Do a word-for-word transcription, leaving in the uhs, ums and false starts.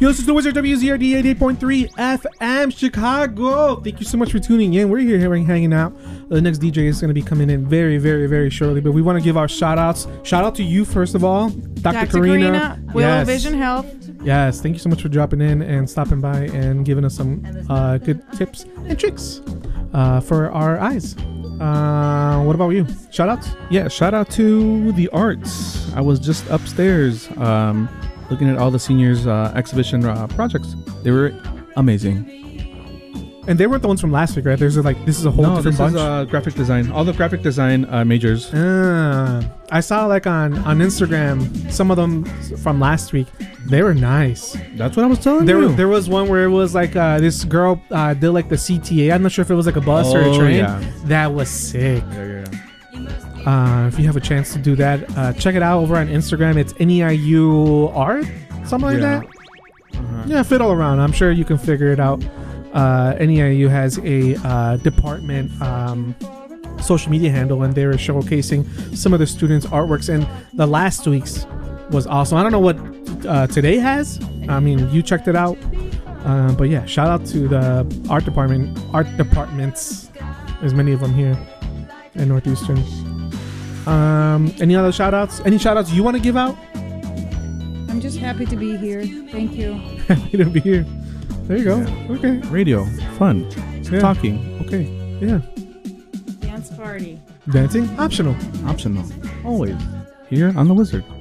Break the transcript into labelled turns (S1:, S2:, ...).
S1: Yo, this is the Wizard W Z R D eighty-eight point three F M Chicago. Thank you so much for tuning in. We're here hanging out. The next D J is going to be coming in very, very, very shortly. But we want to give our shout outs. Shout out to you, first of all, Doctor
S2: Doctor
S1: Karina.
S2: Karina, Willow
S1: Yes.
S2: Vision Health.
S1: Yes, thank you so much for dropping in and stopping by and giving us some uh, good tips and tricks uh, for our eyes. Uh, what about you? Shout outs?
S3: Yeah, shout out to the arts. I was just upstairs um, looking at all the seniors' uh, exhibition uh, projects. They were amazing.
S1: And they weren't the ones from last week, right? There's like this is a whole
S3: No,
S1: different
S3: this
S1: bunch.
S3: is uh, graphic design. All the graphic design uh, majors.
S1: Uh, I saw like on, on Instagram some of them from last week. They were nice.
S3: That's what I was telling
S1: There,
S3: you.
S1: there was one where it was like uh, this girl uh, did like the C T A. I'm not sure if it was like a bus or a
S3: Oh,
S1: train.
S3: yeah.
S1: That was sick.
S3: Yeah, yeah, yeah.
S1: Uh, if you have a chance to do that, uh, check it out over on Instagram. It's N E I U Art, something like
S3: Yeah.
S1: that.
S3: Uh-huh.
S1: Yeah, fiddle around. I'm sure you can figure it out. Uh, N E I U has a uh, department um, social media handle, and they were showcasing some of the students' artworks. And the last week's was awesome. I don't know what uh, today has. I mean, you checked it out. Uh, but yeah, shout out to the art department, art departments. There's many of them here in Northeastern. Um, any other shout outs? Any shout outs you want to give out?
S2: I'm just happy to be here. Thank you.
S1: Happy to be here. There you go.
S3: Yeah.
S1: Okay.
S3: Radio, fun,
S1: Yeah.
S3: talking. Okay,
S1: Yeah.
S2: Dance party.
S1: Dancing optional.
S3: optional. Always here on the Wizard.